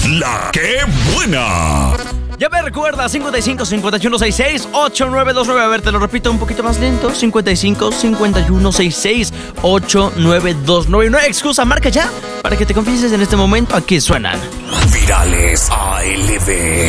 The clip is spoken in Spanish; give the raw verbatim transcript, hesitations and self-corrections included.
La que buena. Ya me recuerda, cincuenta y cinco, cincuenta y uno, sesenta y seis, ochenta y nueve veintinueve. A ver, te lo repito un poquito más lento. cincuenta y cinco, cincuenta y uno, sesenta y seis, ochenta y nueve veintinueve. No hay excusa, marca ya para que te confieses en este momento. Aquí suenan Virales A L B.